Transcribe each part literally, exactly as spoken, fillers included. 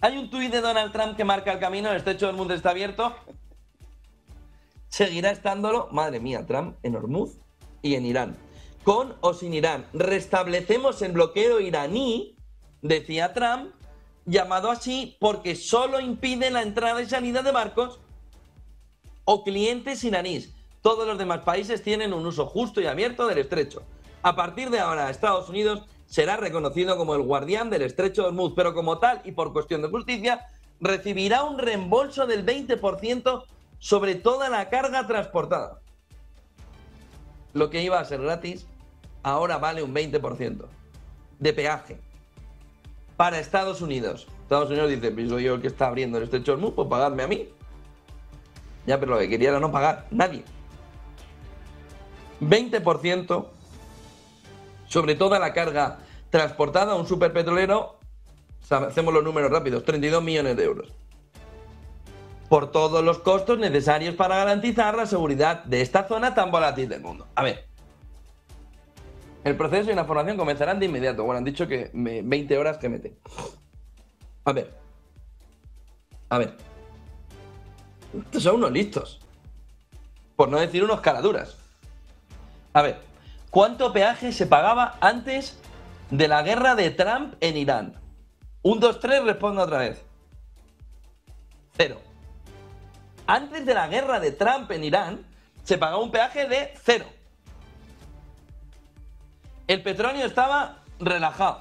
Hay un tuit de Donald Trump que marca el camino, el estrecho de Hormuz está abierto. Seguirá estándolo, madre mía, Trump en Hormuz y en Irán. Con o sin Irán, restablecemos el bloqueo iraní, decía Trump, llamado así porque solo impide la entrada y salida de barcos o clientes iraníes. Todos los demás países tienen un uso justo y abierto del estrecho. A partir de ahora, Estados Unidos será reconocido como el guardián del estrecho de Hormuz, pero como tal y por cuestión de justicia, recibirá un reembolso del veinte por ciento sobre toda la carga transportada. Lo que iba a ser gratis, ahora vale un veinte por ciento de peaje para Estados Unidos. Estados Unidos dice, pues soy yo el que está abriendo el estrecho de Hormuz, pues pagadme a mí. Ya, pero lo que quería era no pagar nadie. veinte por ciento sobre toda la carga transportada a un superpetrolero, hacemos los números rápidos, treinta y dos millones de euros. Por todos los costos necesarios para garantizar la seguridad de esta zona tan volátil del mundo. A ver, el proceso y la formación comenzarán de inmediato. Bueno, han dicho que me, veinte horas que meten. A ver. A ver. Estos son unos listos. Por no decir unos caraduras. A ver. ¿Cuánto peaje se pagaba antes de la guerra de Trump en Irán? Un, dos, tres, responda otra vez. Cero. Antes de la guerra de Trump en Irán, se pagaba un peaje de cero. El petróleo estaba relajado.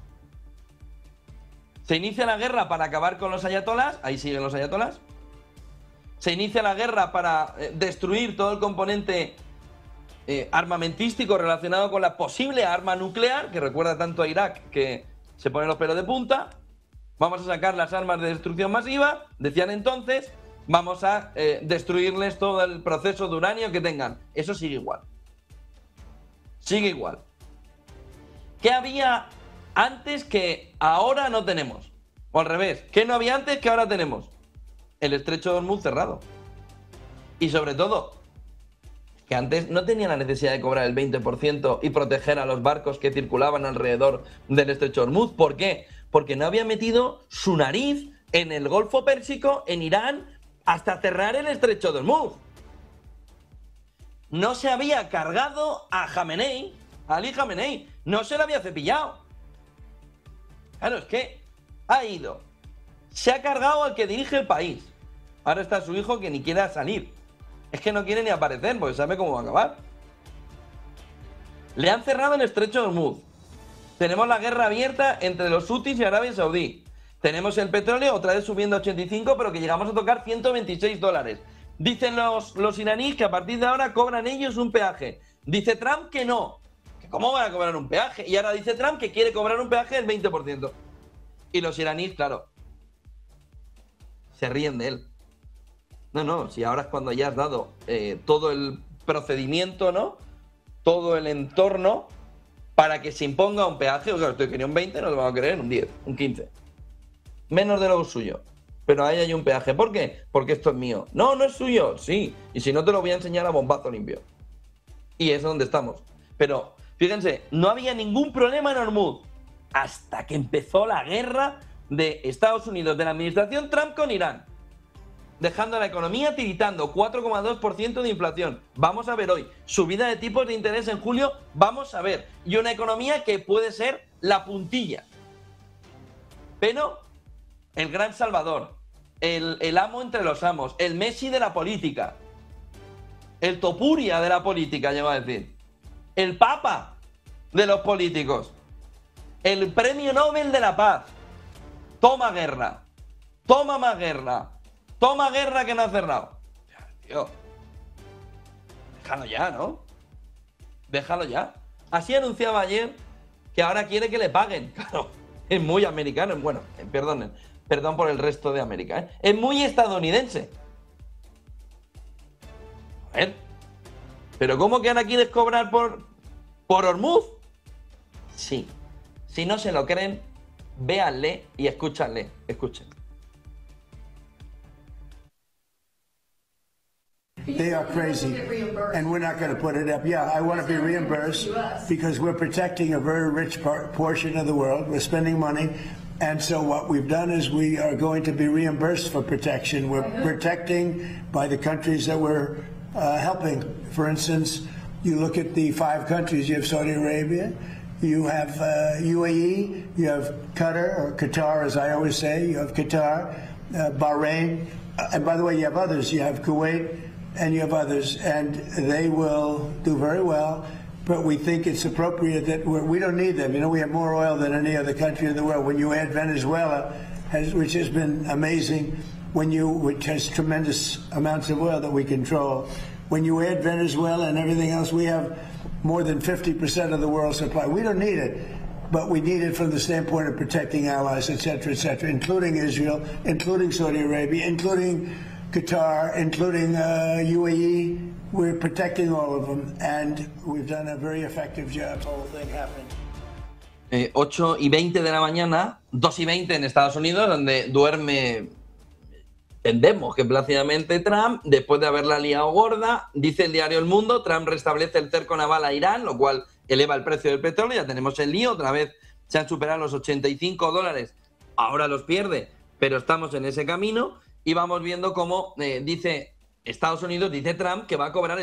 Se inicia la guerra para acabar con los ayatolás. Ahí siguen los ayatolás. Se inicia la guerra para eh, destruir todo el componente eh, armamentístico relacionado con la posible arma nuclear, que recuerda tanto a Irak que se pone los pelos de punta. Vamos a sacar las armas de destrucción masiva, decían entonces. Vamos a eh, destruirles todo el proceso de uranio que tengan. Eso sigue igual. Sigue igual. ¿Qué había antes que ahora no tenemos? O al revés, ¿qué no había antes que ahora tenemos? El estrecho de Hormuz cerrado. Y sobre todo, que antes no tenía la necesidad de cobrar el veinte por ciento y proteger a los barcos que circulaban alrededor del estrecho de Hormuz. ¿Por qué? Porque no había metido su nariz en el Golfo Pérsico, en Irán, hasta cerrar el estrecho de Hormuz. No se había cargado a Jamenei, a Ali Jamenei, no se lo había cepillado. Claro, es que ha ido, se ha cargado al que dirige el país. Ahora está su hijo que ni quiere salir. Es que no quiere ni aparecer porque sabe cómo va a acabar. Le han cerrado el estrecho de Hormuz. Tenemos la guerra abierta entre los hutis y Arabia Saudí. Tenemos el petróleo otra vez subiendo a ochenta y cinco, pero que llegamos a tocar ciento veintiséis dólares. Dicen los, los iraníes que a partir de ahora cobran ellos un peaje. Dice Trump que no. ¿Que ¿Cómo van a cobrar un peaje? Y ahora dice Trump que quiere cobrar un peaje del veinte por ciento. Y los iraníes, claro, se ríen de él. No, no, si ahora es cuando ya has dado eh, todo el procedimiento, ¿no? Todo el entorno para que se imponga un peaje. O sea, estoy queriendo un veinte, no lo vamos a querer en un diez, un quince. Menos de lo suyo. Pero ahí hay un peaje. ¿Por qué? Porque esto es mío. No, no es suyo. Sí. Y si no, te lo voy a enseñar a bombazo limpio. Y es donde estamos. Pero, fíjense, no había ningún problema en Hormuz hasta que empezó la guerra de Estados Unidos, de la administración Trump con Irán. Dejando la economía tiritando, cuatro coma dos por ciento de inflación. Vamos a ver hoy. Subida de tipos de interés en julio. Vamos a ver. Y una economía que puede ser la puntilla. Pero el gran salvador, el, el amo entre los amos, el Messi de la política, el Topuria de la política, llevo a decir, el Papa de los políticos, el Premio Nobel de la Paz. Toma guerra, toma más guerra, toma guerra que no ha cerrado. Tío, déjalo ya, ¿no? Déjalo ya. Así anunciaba ayer que ahora quiere que le paguen. Claro, es muy americano, bueno, perdonen. Perdón por el resto de América, ¿eh? Es muy estadounidense. A ver. ¿Pero cómo que ahora quieres cobrar por, por Hormuz? Sí. Si no se lo creen, véanle y escúchanle. Escuchen. They are crazy, and we're not going to put it up. Yeah, I want to be reimbursed because we're protecting a very rich por portion of the world. We're spending money. And so what we've done is we are going to be reimbursed for protection. We're protecting by the countries that we're uh, helping. For instance, you look at the five countries. You have Saudi Arabia, you have uh, U A E, you have Qatar, or Qatar as I always say, you have Qatar, uh, Bahrain, uh, and by the way, you have others. You have Kuwait, and you have others, and they will do very well. But we think it's appropriate that we're, we don't need them. You know, we have more oil than any other country in the world. When you add Venezuela, has, which has been amazing, when you which has tremendous amounts of oil that we control. When you add Venezuela and everything else, we have more than fifty percent of the world's supply. We don't need it, but we need it from the standpoint of protecting allies, et cetera, et cetera, including Israel, including Saudi Arabia, including Qatar, including uh, U A E. We're protecting all of them, and we've done a very effective job. The whole thing happened. Eh, ocho y veinte de la mañana, dos y veinte en Estados Unidos, donde duerme, entendemos que plácidamente Trump, después de haberla liado gorda. Dice el diario El Mundo, Trump restablece el cerco naval a Irán, lo cual eleva el precio del petróleo. Ya tenemos el lío, otra vez se han superado los ochenta y cinco dólares, ahora los pierde, pero estamos en ese camino y vamos viendo cómo eh, dice Estados Unidos, dice Trump, que va a cobrar